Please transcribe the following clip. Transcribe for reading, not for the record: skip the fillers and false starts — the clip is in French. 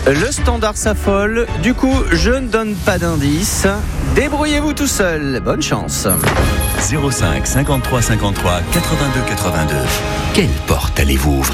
Le standard s'affole, du coup je ne donne pas d'indice. Débrouillez-vous tout seul, bonne chance. 05 53 53 82 82. Quelle porte allez-vous ouvrir ?